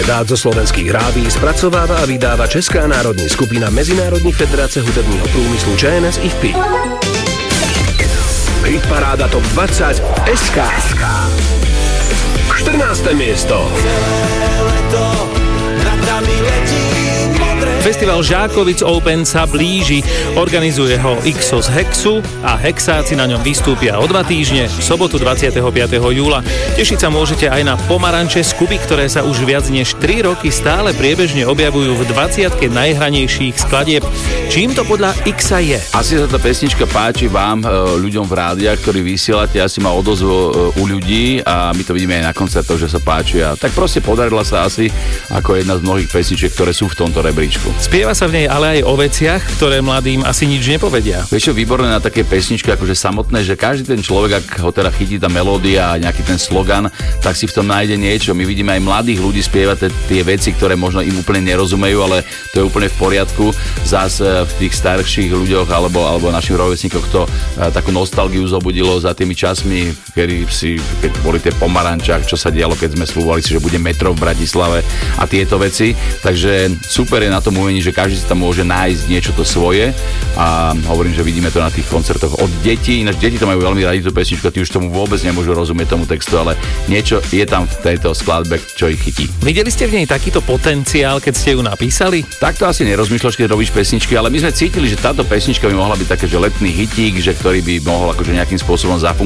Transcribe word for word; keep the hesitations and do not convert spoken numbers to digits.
Dát zo slovenských rádií spracováva a vydáva Česká národní skupina Mezinárodní federace hudebního průmyslu Č N S I F P I. Hitparáda top dvadsať es ká. štrnáste miesto. Festival Žákovic Open sa blíži. Organizuje ho Ixos Hexu a Hexáci na ňom vystúpia o dva týždne, v sobotu dvadsiateho piateho júla. Tešiť sa môžete aj na pomaranče z Kuby, ktoré sa už viac než tri roky stále priebežne objavujú v dvadsiatke najhranejších skladieb. Čím to podľa Ixa je? Asi sa tá pesnička páči vám, ľuďom v rádiách, ktorí vysielate, asi má odozvu u ľudí a my to vidíme aj na koncertoch, že sa páči. A tak proste podarila sa asi ako jedna z mnohých pesničiek, ktoré sú v tomto rebríčku. Spieva sa v nej ale aj o veciach, ktoré mladým asi nič nepovedia. Vieš čo, výborné na také pesničky akože samotné, že každý ten človek, ak ho teda chytí tá melódia a nejaký ten slogan, tak si v tom nájde niečo. My vidíme aj mladých ľudí spievať tie veci, ktoré možno im úplne nerozumejú, ale to je úplne v poriadku. Zás v tých starších ľuďoch alebo, alebo našich rovesníkoch to takú nostalgiu zobudilo za tými časmi, kedy si, keď boli tie pomarančák, čo sa dialo, keď sme slúbovali si, že bude metro v Bratislave a tieto veci. Takže super je na tom umení, že každý si tam môže nájsť niečo to svoje a hovorím, že vidíme to na tých koncertoch od detí, ináč deti to majú veľmi radi tú pesničku, tí už tomu vôbec nemôžu rozumieť tomu textu, ale niečo je tam v tejto skladbe, čo ich chytí. Videli ste v nej takýto potenciál, keď ste ju napísali? Takto asi nerozmýšľaš, keď robíš pesničky, ale my sme cítili, že táto pesnička by mohla byť také, že letný hitík, že ktorý by mohol akože nejakým spôsobom zafungovať